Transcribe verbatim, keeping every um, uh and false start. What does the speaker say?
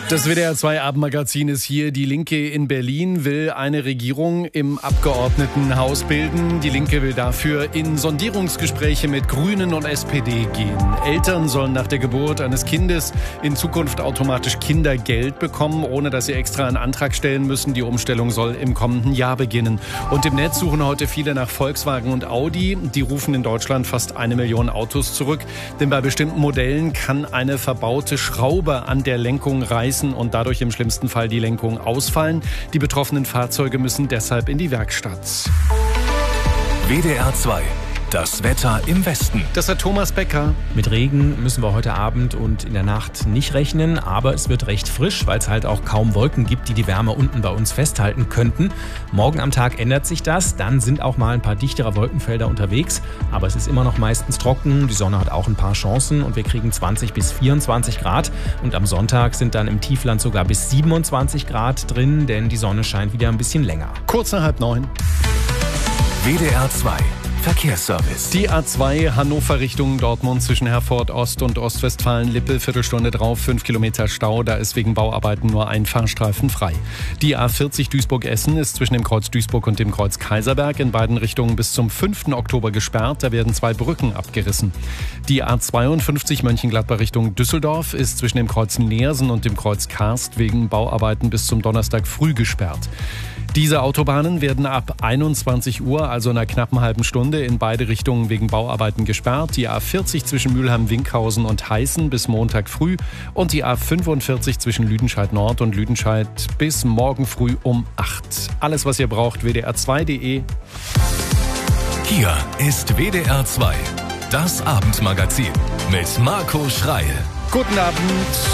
Das W D R zwei Abendmagazin ist hier. Die Linke in Berlin will eine Regierung im Abgeordnetenhaus bilden. Die Linke will dafür in Sondierungsgespräche mit Grünen und S P D gehen. Eltern sollen nach der Geburt eines Kindes in Zukunft automatisch Kindergeld bekommen, ohne dass sie extra einen Antrag stellen müssen. Die Umstellung soll im kommenden Jahr beginnen. Und im Netz suchen heute viele nach Volkswagen und Audi. Die rufen in Deutschland fast eine Million Autos zurück. Denn bei bestimmten Modellen kann eine verbaute Schraube an der Lenkung reißen und dadurch im schlimmsten Fall die Lenkung ausfallen. Die betroffenen Fahrzeuge müssen deshalb in die Werkstatt. W D R zwei. Das Wetter im Westen. Das hat Thomas Becker. Mit Regen müssen wir heute Abend und in der Nacht nicht rechnen, aber es wird recht frisch, weil es halt auch kaum Wolken gibt, die die Wärme unten bei uns festhalten könnten. Morgen am Tag ändert sich das, dann sind auch mal ein paar dichtere Wolkenfelder unterwegs, aber es ist immer noch meistens trocken, die Sonne hat auch ein paar Chancen und wir kriegen zwanzig bis vierundzwanzig Grad und am Sonntag sind dann im Tiefland sogar bis siebenundzwanzig Grad drin, denn die Sonne scheint wieder ein bisschen länger. Kurz nach halb neun. W D R zwei. Verkehrsservice. Die A zwei Hannover Richtung Dortmund zwischen Herford Ost und Ostwestfalen-Lippe, Viertelstunde drauf, fünf Kilometer Stau, da ist wegen Bauarbeiten nur ein Fahrstreifen frei. Die A vierzig Duisburg-Essen ist zwischen dem Kreuz Duisburg und dem Kreuz Kaiserberg in beiden Richtungen bis zum fünften Oktober gesperrt, da werden zwei Brücken abgerissen. Die A zweiundfünfzig Mönchengladbach Richtung Düsseldorf ist zwischen dem Kreuz Neersen und dem Kreuz Karst wegen Bauarbeiten bis zum Donnerstag früh gesperrt. Diese Autobahnen werden ab einundzwanzig Uhr, also in einer knappen halben Stunde, in beide Richtungen wegen Bauarbeiten gesperrt. Die A vierzig zwischen Mülheim-Winkhausen und Heißen bis Montag früh und die A fünfundvierzig zwischen Lüdenscheid Nord und Lüdenscheid bis morgen früh um acht. Alles, was ihr braucht, W D R zwei Punkt de. Hier ist W D R zwei, das Abendmagazin mit Marco Schreil. Guten Abend.